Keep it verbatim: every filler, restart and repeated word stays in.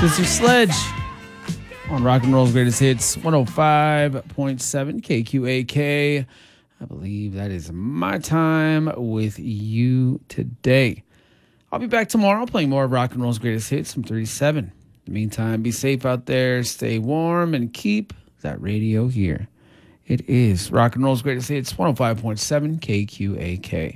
Sister Sledge on Rock and Roll's Greatest Hits, one oh five point seven K Q A K. I believe that is my time with you today. I'll be back tomorrow playing more of Rock and Roll's Greatest Hits from three to seven. In the meantime, be safe out there, stay warm, and keep that radio here. It is Rock and Roll's Greatest Hits, one oh five point seven K Q A K.